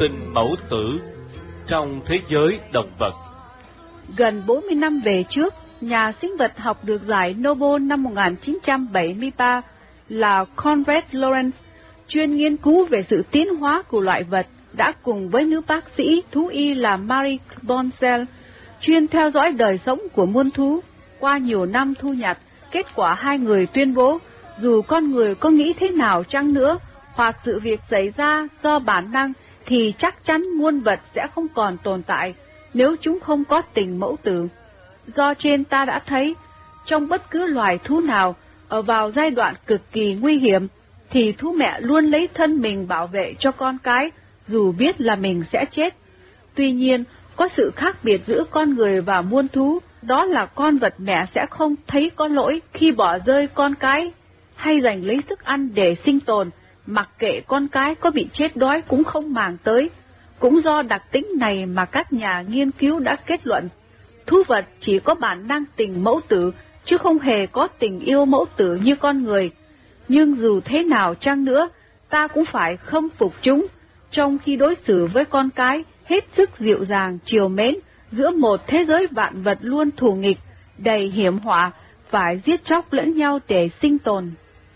Tình mẫu tử trong thế giới động vật. Gần 40 năm về trước, nhà sinh vật học được giải Nobel năm 1973 là Konrad Lorenz, chuyên nghiên cứu về sự tiến hóa của loài vật, đã cùng với nữ bác sĩ thú y là Marie Bonsell, chuyên theo dõi đời sống của muôn thú. Qua nhiều năm thu nhặt, kết quả hai người tuyên bố, dù con người có nghĩ thế nào chăng nữa, hoặc sự việc xảy ra do bản năng, thì chắc chắn muôn vật sẽ không còn tồn tại nếu chúng không có tình mẫu tử. Do trên ta đã thấy, trong bất cứ loài thú nào, ở vào giai đoạn cực kỳ nguy hiểm, thì thú mẹ luôn lấy thân mình bảo vệ cho con cái, dù biết là mình sẽ chết. Tuy nhiên, có sự khác biệt giữa con người và muôn thú, đó là con vật mẹ sẽ không thấy có lỗi khi bỏ rơi con cái, hay giành lấy thức ăn để sinh tồn, mặc kệ con cái có bị chết đói cũng không màng tới. Cũng do đặc tính này mà các nhà nghiên cứu đã kết luận, thú vật chỉ có bản năng tình mẫu tử, chứ không hề có tình yêu mẫu tử như con người. Nhưng dù thế nào chăng nữa, ta cũng phải khâm phục chúng, trong khi đối xử với con cái hết sức dịu dàng, trìu mến, giữa một thế giới vạn vật luôn thù nghịch, đầy hiểm họa, phải giết chóc lẫn nhau để sinh tồn.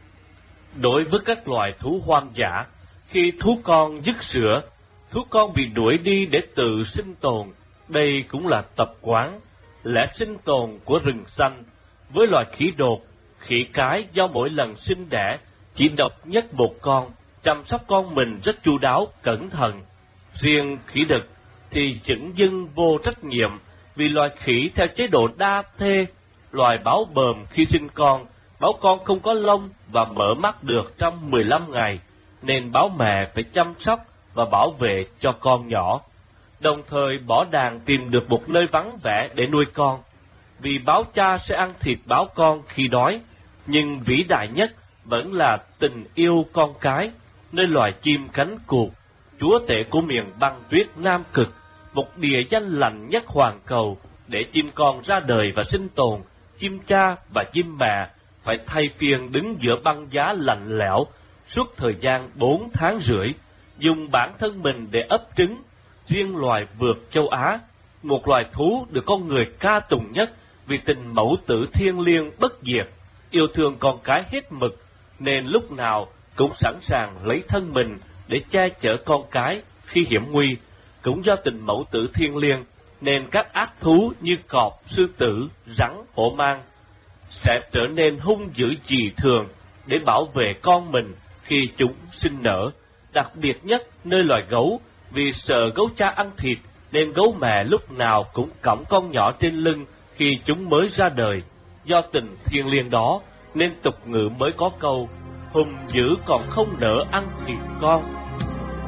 Đối với các loài thú hoang dã, khi thú con dứt sữa, thú con bị đuổi đi để tự sinh tồn, đây cũng là tập quán, lẽ sinh tồn của rừng xanh. Với loài khỉ đột, khỉ cái do mỗi lần sinh đẻ chỉ độc nhất một con, chăm sóc con mình rất chu đáo, cẩn thận. Riêng khỉ đực thì dửng dưng vô trách nhiệm, vì loài khỉ theo chế độ đa thê, loài báo bờm khi sinh con, báo con không có lông và mở mắt được trong 15 ngày, nên báo mẹ phải chăm sóc và bảo vệ cho con nhỏ, đồng thời bỏ đàn tìm được một nơi vắng vẻ để nuôi con, vì báo cha sẽ ăn thịt báo con khi đói. Nhưng vĩ đại nhất vẫn là tình yêu con cái, nơi loài chim cánh cụt, chúa tể của miền băng tuyết Nam Cực, một địa danh lạnh nhất hoàn cầu, để chim con ra đời và sinh tồn. Chim cha và chim mẹ phải thay phiên đứng giữa băng giá lạnh lẽo suốt thời gian 4 tháng rưỡi, dùng bản thân mình để ấp trứng. Riêng loài vượt châu Á, một loài thú được con người ca tụng nhất vì tình mẫu tử thiêng liêng bất diệt, yêu thương con cái hết mực, nên lúc nào cũng sẵn sàng lấy thân mình để che chở con cái khi hiểm nguy. Cũng do tình mẫu tử thiêng liêng, nên các ác thú như cọp, sư tử, rắn, hổ mang sẽ trở nên hung dữ dị thường để bảo vệ con mình khi chúng sinh nở. Đặc biệt nhất nơi loài gấu, vì sợ gấu cha ăn thịt, nên gấu mẹ lúc nào cũng cõng con nhỏ trên lưng khi chúng mới ra đời. Do tình thiêng liêng đó, nên tục ngữ mới có câu, hùng dữ còn không nỡ ăn thịt con.